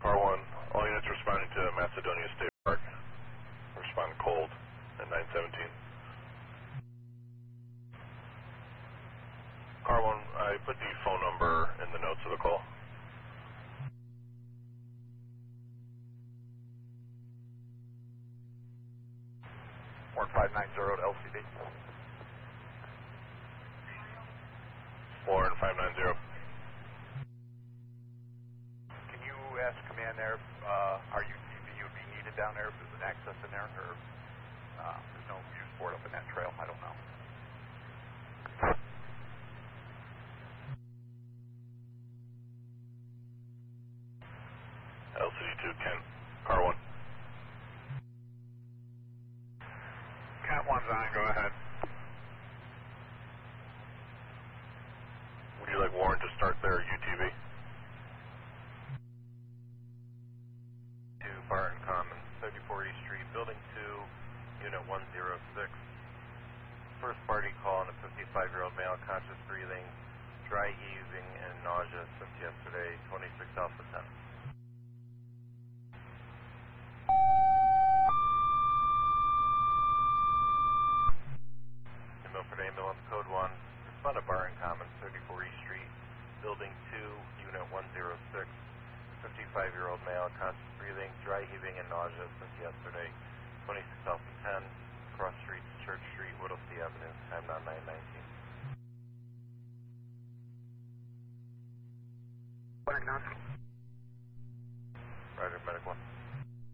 Car 1, all units responding to Macedonia State Park. Respond cold at 917. Car 1, I put the phone number in the notes of the call. Warren 590 to LCD. Warren 590. Can you ask command there, are you be needed down there if there's an access in there, or there's no use for it up in that trail? I don't know. LCD 2, Kent. Car 1. Cat 1's on, go ahead. Would you like Warren to start their UTV? To Barton Commons, 34 East Street, Building 2, Unit 106. First party call on a 55-year-old male, conscious breathing, dry heaving, and nausea since yesterday, 26 Alpha 10. Milford Ambulance, Code 1, respond to Barton Commons, 34 East Street, Building 2, Unit 106. 55-year-old male, conscious breathing, dry heaving, and nausea since yesterday, 26 Alpha